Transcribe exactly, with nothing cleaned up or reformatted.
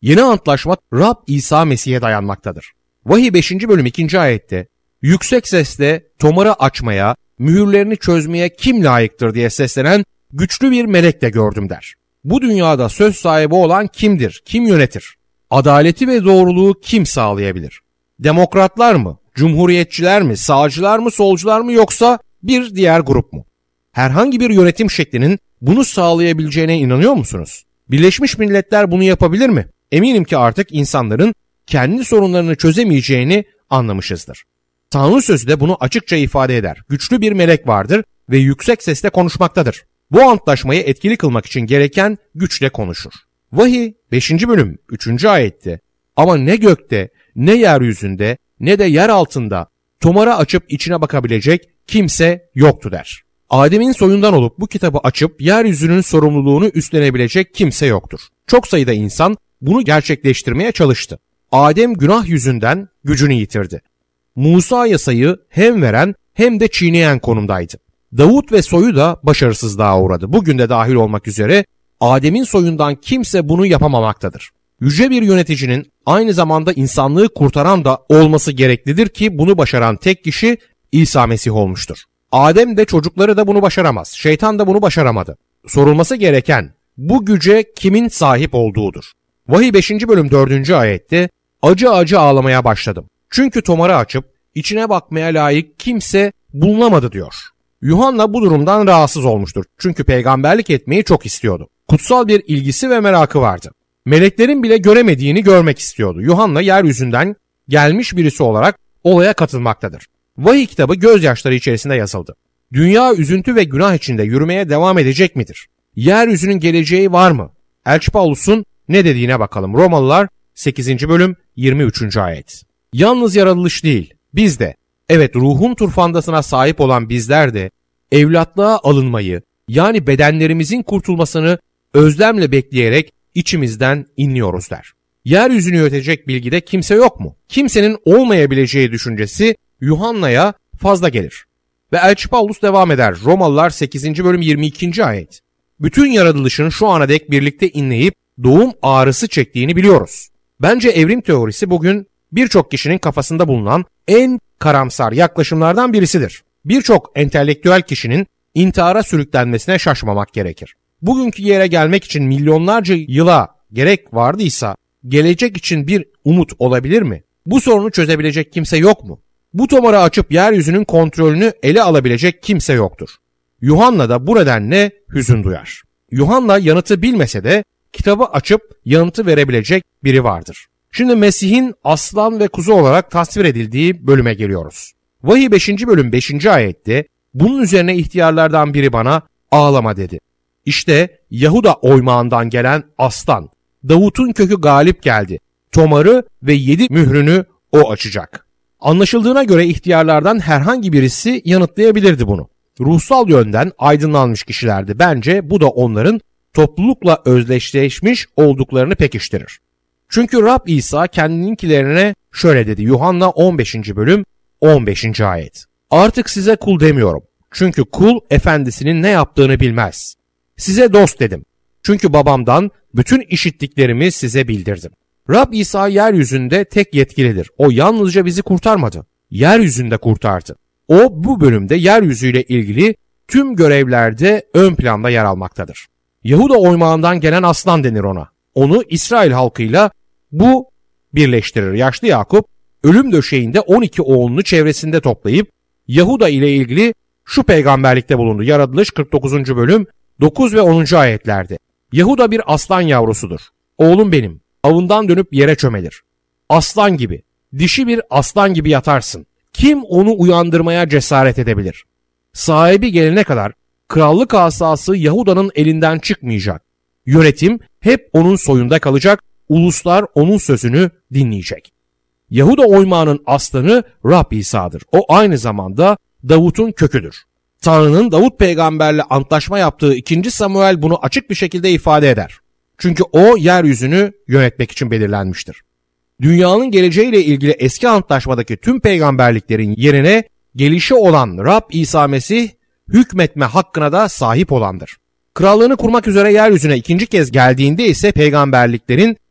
Yeni antlaşma Rab İsa Mesih'e dayanmaktadır. Vahiy beşinci bölüm ikinci ayette yüksek sesle tomarı açmaya, mühürlerini çözmeye kim layıktır diye seslenen güçlü bir melek de gördüm der. Bu dünyada söz sahibi olan kimdir, kim yönetir? Adaleti ve doğruluğu kim sağlayabilir? Demokratlar mı, cumhuriyetçiler mi, sağcılar mı, solcular mı yoksa bir diğer grup mu? Herhangi bir yönetim şeklinin bunu sağlayabileceğine inanıyor musunuz? Birleşmiş Milletler bunu yapabilir mi? Eminim ki artık insanların kendi sorunlarını çözemeyeceğini anlamışızdır. Tanrı sözü de bunu açıkça ifade eder. Güçlü bir melek vardır ve yüksek sesle konuşmaktadır. Bu antlaşmayı etkili kılmak için gereken güçle konuşur. Vahiy beşinci bölüm üçüncü ayette ama ne gökte, ne yeryüzünde, ne de yer altında tomarı açıp içine bakabilecek kimse yoktu der. Adem'in soyundan olup bu kitabı açıp yeryüzünün sorumluluğunu üstlenebilecek kimse yoktur. Çok sayıda insan bunu gerçekleştirmeye çalıştı. Adem günah yüzünden gücünü yitirdi. Musa yasayı hem veren hem de çiğneyen konumdaydı. Davut ve soyu da başarısızlığa uğradı. Bugün de dahil olmak üzere Adem'in soyundan kimse bunu yapamamaktadır. Yüce bir yöneticinin aynı zamanda insanlığı kurtaran da olması gereklidir ki bunu başaran tek kişi İsa Mesih olmuştur. Adem de çocukları da bunu başaramaz. Şeytan da bunu başaramadı. Sorulması gereken bu güce kimin sahip olduğudur. Vahiy beşinci bölüm dördüncü ayette acı acı ağlamaya başladım. Çünkü tomarı açıp içine bakmaya layık kimse bulunamadı diyor. Yuhanna bu durumdan rahatsız olmuştur. Çünkü peygamberlik etmeyi çok istiyordu. Kutsal bir ilgisi ve merakı vardı. Meleklerin bile göremediğini görmek istiyordu. Yuhanna yeryüzünden gelmiş birisi olarak olaya katılmaktadır. Vahiy kitabı gözyaşları içerisinde yazıldı. Dünya üzüntü ve günah içinde yürümeye devam edecek midir? Yeryüzünün geleceği var mı? Elçi Pavlus'un ne dediğine bakalım. Romalılar sekizinci bölüm yirmi üçüncü ayet. Yalnız yaratılış değil, biz de, evet ruhun turfandasına sahip olan bizler de evlatlığa alınmayı, yani bedenlerimizin kurtulmasını özlemle bekleyerek içimizden inliyoruz der. Yeryüzünü yönetecek bilgide kimse yok mu? Kimsenin olmayabileceği düşüncesi Yuhanna'ya fazla gelir. Ve Elçi Pavlus devam eder. Romalılar sekizinci bölüm yirmi ikinci ayet. Bütün yaratılışın şu ana dek birlikte inleyip doğum ağrısı çektiğini biliyoruz. Bence evrim teorisi bugün birçok kişinin kafasında bulunan en karamsar yaklaşımlardan birisidir. Birçok entelektüel kişinin intihara sürüklenmesine şaşmamak gerekir. Bugünkü yere gelmek için milyonlarca yıla gerek vardıysa gelecek için bir umut olabilir mi? Bu sorunu çözebilecek kimse yok mu? Bu tomarı açıp yeryüzünün kontrolünü ele alabilecek kimse yoktur. Yuhanna da bu nedenle hüzün duyar. Yuhanna yanıtı bilmese de kitabı açıp yanıtı verebilecek biri vardır. Şimdi Mesih'in aslan ve kuzu olarak tasvir edildiği bölüme geliyoruz. Vahiy beşinci bölüm beşinci ayette bunun üzerine ihtiyarlardan biri bana ağlama dedi. İşte Yahuda oymağından gelen aslan, Davut'un kökü galip geldi. Tomarı ve yedi mührünü o açacak. Anlaşıldığına göre ihtiyarlardan herhangi birisi yanıtlayabilirdi bunu. Ruhsal yönden aydınlanmış kişilerdi. Bence bu da onların toplulukla özdeşleşmiş olduklarını pekiştirir. Çünkü Rab İsa kendininkilerine şöyle dedi. Yuhanna on beşinci bölüm on beşinci ayet. Artık size kul demiyorum. Çünkü kul efendisinin ne yaptığını bilmez. Size dost dedim. Çünkü babamdan bütün işittiklerimi size bildirdim. Rab İsa yeryüzünde tek yetkilidir. O yalnızca bizi kurtarmadı. Yeryüzünde kurtardı. O bu bölümde yeryüzüyle ilgili tüm görevlerde ön planda yer almaktadır. Yahuda oymağından gelen aslan denir ona. Onu İsrail halkıyla bu birleştirir. Yaşlı Yakup ölüm döşeğinde on iki oğlunu çevresinde toplayıp Yahuda ile ilgili şu peygamberlikte bulundu. Yaratılış kırk dokuzuncu bölüm dokuz ve onuncu ayetlerde. Yahuda bir aslan yavrusudur. Oğlum benim, avından dönüp yere çömelir. Aslan gibi, dişi bir aslan gibi yatarsın. Kim onu uyandırmaya cesaret edebilir? Sahibi gelene kadar krallık asası Yahuda'nın elinden çıkmayacak. Yönetim hep onun soyunda kalacak, uluslar onun sözünü dinleyecek. Yahuda oymağının aslanı Rab İsa'dır. O aynı zamanda Davut'un köküdür. Tanrı'nın Davut peygamberle antlaşma yaptığı ikinci Samuel bunu açık bir şekilde ifade eder. Çünkü o yeryüzünü yönetmek için belirlenmiştir. Dünyanın geleceğiyle ilgili eski antlaşmadaki tüm peygamberliklerin yerine gelişi olan Rab İsa Mesih hükmetme hakkına da sahip olandır. Krallığını kurmak üzere yeryüzüne ikinci kez geldiğinde ise peygamberliklerin